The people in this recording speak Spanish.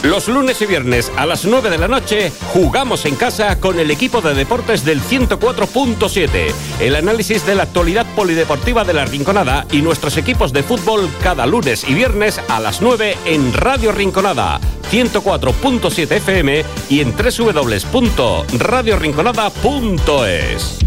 Los lunes y viernes a las 9 de la noche jugamos en casa con el equipo de deportes del 104.7. El análisis de la actualidad polideportiva de La Rinconada y nuestros equipos de fútbol cada lunes y viernes a las 9 en Radio Rinconada, 104.7 FM y en www.radiorinconada.es.